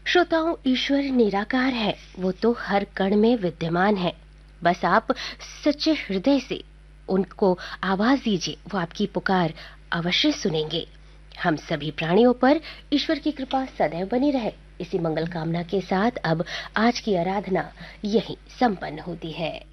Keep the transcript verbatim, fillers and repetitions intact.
श्रोताओं, ईश्वर निराकार है, वो तो हर कण में विद्यमान है। बस आप सच्चे हृदय से उनको आवाज दीजिए, वो आपकी पुकार अवश्य सुनेंगे। हम सभी प्राणियों पर ईश्वर की कृपा सदैव बनी रहे, इसी मंगल कामना के साथ अब आज की आराधना यहीं संपन्न होती है।